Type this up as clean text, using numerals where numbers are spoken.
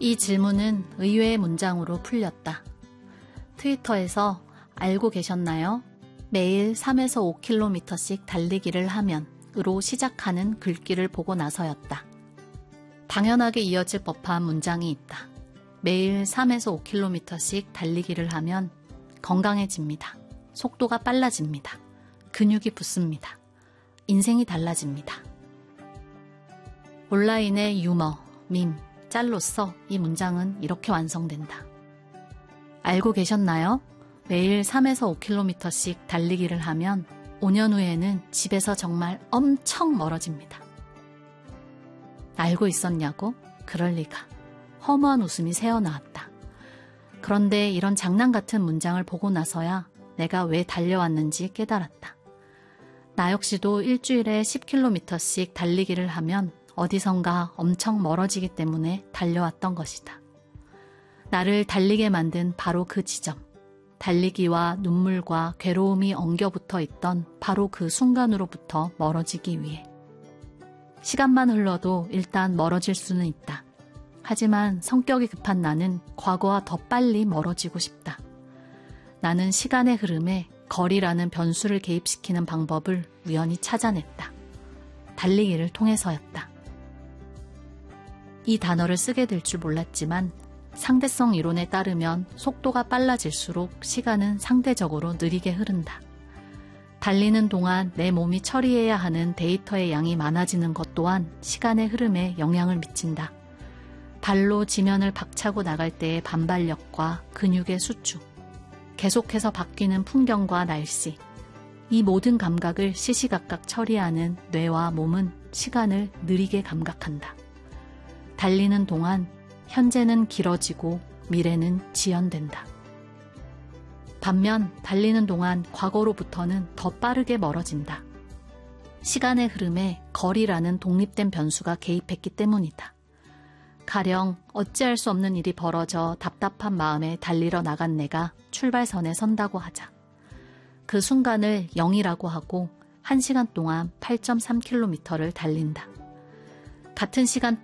이 질문은 의외의 문장으로 풀렸다. 트위터에서 알고 계셨나요? 매일 3에서 5km씩 달리기를 하면 으로 시작하는 글귀를 보고 나서였다. 당연하게 이어질 법한 문장이 있다. 매일 3에서 5km씩 달리기를 하면 건강해집니다. 속도가 빨라집니다. 근육이 붙습니다. 인생이 달라집니다. 온라인의 유머, 밈, 짤로서 이 문장은 이렇게 완성된다. 알고 계셨나요? 매일 3에서 5km씩 달리기를 하면 5년 후에는 집에서 정말 엄청 멀어집니다. 알고 있었냐고? 그럴 리가. 허무한 웃음이 새어나왔다. 그런데 이런 장난 같은 문장을 보고 나서야 내가 왜 달려왔는지 깨달았다. 나 역시도 일주일에 10km씩 달리기를 하면 어디선가 엄청 멀어지기 때문에 달려왔던 것이다. 나를 달리게 만든 바로 그 지점, 달리기와 눈물과 괴로움이 엉겨붙어 있던 바로 그 순간으로부터 멀어지기 위해. 시간만 흘러도 일단 멀어질 수는 있다. 하지만 성격이 급한 나는 과거와 더 빨리 멀어지고 싶다. 나는 시간의 흐름에 거리라는 변수를 개입시키는 방법을 우연히 찾아냈다. 달리기를 통해서였다. 이 단어를 쓰게 될 줄 몰랐지만 상대성 이론에 따르면 속도가 빨라질수록 시간은 상대적으로 느리게 흐른다. 달리는 동안 내 몸이 처리해야 하는 데이터의 양이 많아지는 것 또한 시간의 흐름에 영향을 미친다. 발로 지면을 박차고 나갈 때의 반발력과 근육의 수축, 계속해서 바뀌는 풍경과 날씨, 이 모든 감각을 시시각각 처리하는 뇌와 몸은 시간을 느리게 감각한다. 달리는 동안 현재는 길어지고 미래는 지연된다. 반면 달리는 동안 과거로부터는 더 빠르게 멀어진다. 시간의 흐름에 거리라는 독립된 변수가 개입했기 때문이다. 가령 어찌할 수 없는 일이 벌어져 답답한 마음에 달리러 나간 내가 출발선에 선다고 하자. 그 순간을 0이라고 하고 1시간 동안 8.3km를 달린다. 같은 시간